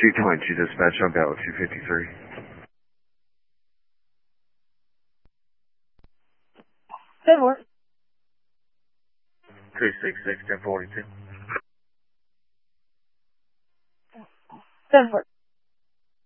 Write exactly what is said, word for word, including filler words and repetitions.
two twenty-two dispatch on Battle two fifty-three. ten four. two six six, ten forty-two. ten four.